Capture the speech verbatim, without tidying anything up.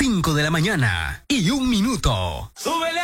cinco de la mañana y un minuto. ¡Súbele!